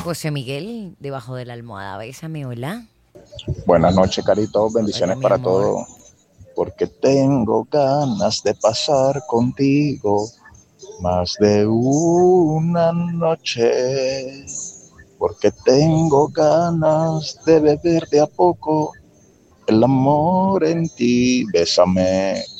José Miguel, debajo de la almohada, bésame, hola. Buenas noches, Carito. Hola, Bendiciones mi para amor. todos. Porque tengo ganas de pasar contigo más de una noche. Porque tengo ganas de beber de a poco el amor en ti. Bésame,